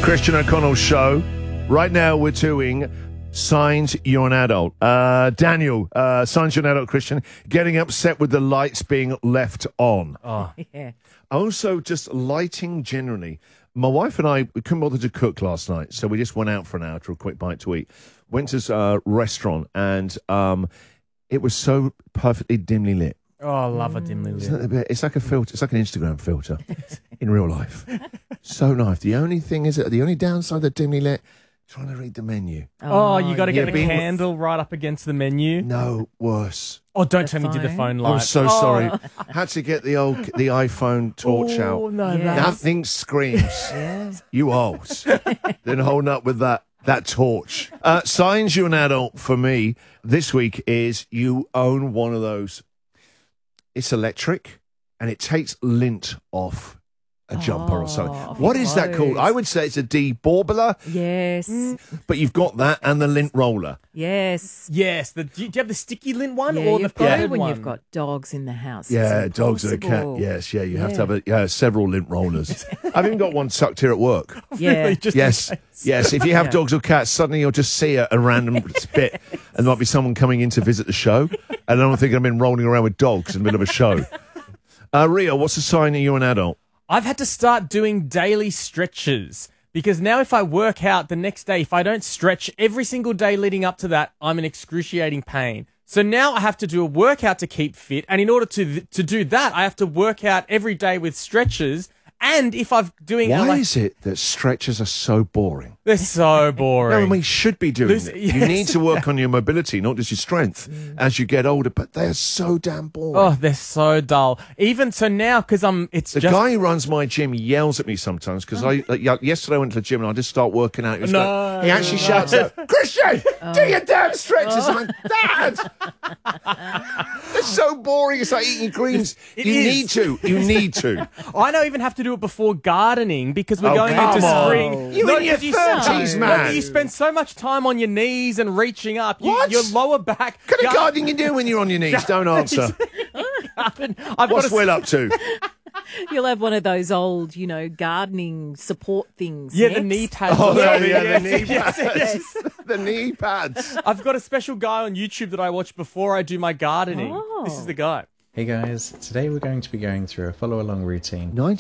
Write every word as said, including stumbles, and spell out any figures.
Christian O'Connell Show. Right now we're doing Signs You're an Adult. Uh, Daniel, uh, Signs You're an Adult, Christian, getting upset with the lights being left on. Oh. Yeah. Also, just lighting generally. My wife and I, we couldn't bother to cook last night, so we just went out for an hour to a quick bite to eat. Went to a restaurant, and um, it was so perfectly dimly lit. Oh, I love a dimly lit. Isn't it a bit- It's like a filter. It's like an Instagram filter in real life. So nice. The only thing is, that the only downside of dimly lit, trying to read the menu. Oh, you got to yeah, get the being- candle right up against the menu. No, worse. Oh, don't The tell me you did the phone. phone light. I'm so Oh. sorry. Had to get the old the iPhone torch Oh, out. no, Yeah. that's... That thing screams. Yeah. You old. Then holding up with that that torch. Uh, signs you're an adult for me this week is you own one of those. It's electric and it takes lint off a jumper or Oh, something. off What your is that called? clothes. I would say it's a debaurbler, Yes. but you've got that and the lint roller. Yes. Yes. The, do you have the sticky lint one Yeah, or the you've got padded it when one? you've got dogs in the house. Yeah, It's dogs and a cat. impossible. Yes, yeah, you have Yeah. to have a, yeah, several lint rollers. I've even got one tucked here at work. Yeah. Really, just Yes, in case. yes. If you have Yeah. dogs or cats, suddenly you'll just see a, a random bit, and there might be someone coming in to visit the show, and I'm thinking I've been rolling around with dogs in the middle of a show. Uh, Rio, what's the sign that you're an adult? I've had to start doing daily stretches because now if I work out the next day, if I don't stretch every single day leading up to that, I'm in excruciating pain. So now I have to do a workout to keep fit. And in order to to do that, I have to work out every day with stretches. And if I'm doing Why like, is it that stretches are so boring? they're so boring. No, we should be doing Lucy- it. You yes. need to work on your mobility, not just your strength, as you get older. But they're so damn boring. Oh, they're so dull. Even so now, because I'm, it's The just guy who runs my gym yells at me sometimes because I like, y- yesterday I went to the gym and I just start working out. He, was No. going- he actually shouts out, "Christian, do your damn stretches!" I'm like, "Dad, it's so boring. It's like eating greens. It you is. need to. You need to. I now even have to do it before gardening because we're Oh, going come into on. spring. You No, in your 'cause you- thirties, no, man. but you spend so much time on your knees and reaching up. You, What? Your lower back. What kind of gar- gardening you do when you're on your knees? Don't answer. garden. I've What's got a, Will up to? You'll have one of those old, you know, gardening support things. Yeah, the next. knee pads. Oh, Yeah, yeah, yeah, the yes, knee yes, pads. yes. The knee pads. I've got a special guy on YouTube that I watch before I do my gardening. Oh. This is the guy. Hey guys, today we're going to be going through a follow along routine